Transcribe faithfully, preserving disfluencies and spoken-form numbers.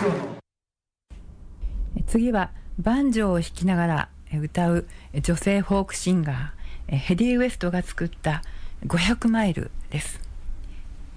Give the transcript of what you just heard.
次はバンジョーを弾きながら歌う女性フォークシンガーヘディ・ウエストが作ったごひゃくマイルです。